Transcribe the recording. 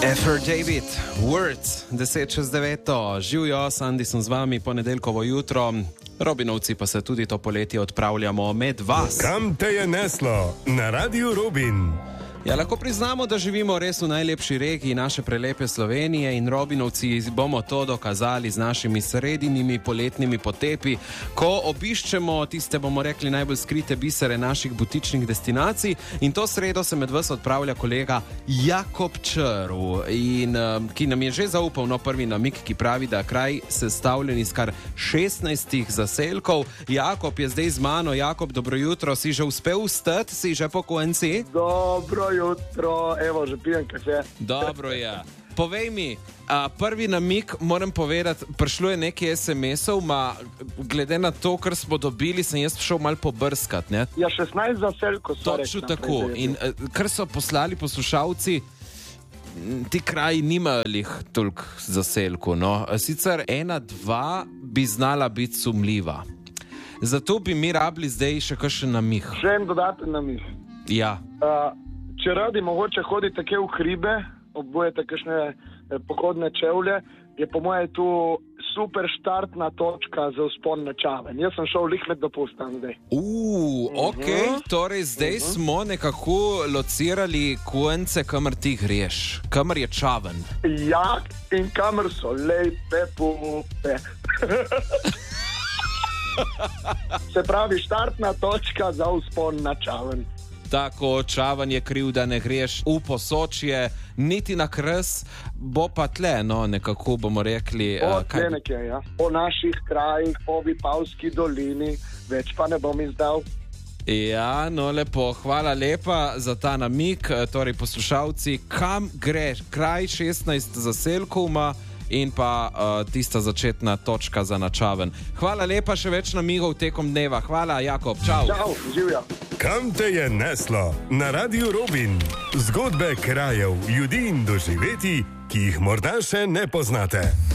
Effer David, Words, 10:09, živijo, Sandi sem z vami, ponedeljkovo jutro, Robinovci pa se tudi to poletje odpravljamo med vas. Kam te je neslo? Na Radiu Robin. Ja, lahko priznamo, da živimo res v najlepši regiji naše prelepe Slovenije in Robinovci bomo to dokazali z našimi sredinimi poletnimi potepi, ko obiščemo tiste, bomo rekli, najbolj skrite bisere naših butičnih destinacij. In to sredo se med vas odpravlja kolega Jakob Črv, ki nam je že zaupal prvi namig, ki pravi, da je kraj sestavljen iz kar 16 zaselkov. Jakob je zdaj z mano. Jakob, dobro jutro, si že uspel vstati, si že po KNC? Dobro jutro, evo, že pijem kafe. Dobro je. Povej mi, prvi namig, moram povedati, prišlo je nekaj SMS-ov, glede na to, kar smo dobili, sem jaz šel malo pobrskati, ne? Ja, 16 zaselkov so rekli. Točno tako. In kar so poslali poslušalci, ti kraji nimajo lih toliko zaselkov, no. Sicer 1-2 bi znala biti sumljiva. Zato bi mi rabili zdaj še kakšen namig. Še en dodaten namig. Ja. Če radi mogoče hodite kje v hribe, obujete kakšne pohodne čevlje, je po moje tu super štartna točka za vzpon na Čaven. Jaz sem šel lih med dopustom zdaj. Ok, torej zdaj smo nekako locirali KNC, kamor ti greš, kamor je Čaven. Ja, in kamor so lepe pupe. Se pravi, štartna točka za vzpon na Čaven. Tako, Čaven je kriv, da ne greš v Posočje, niti na Krs, bo pa tle, no, nekako bomo rekli. Tle nekje, ja. Po naših krajih, po Vipavski dolini, več pa ne bom izdal. Ja, no lepo, hvala lepa za ta namig. Torej, poslušalci, kam greš? Kraj 16 zaselkov ima in pa tista začetna točka za na Čaven. Hvala lepa, še več namigov tekom dneva. Hvala, Jakob, čau. Čau, živja. Kam te je neslo? Na Radiu Robin. Zgodbe krajev, ljudi in doživeti, ki jih morda še ne poznate.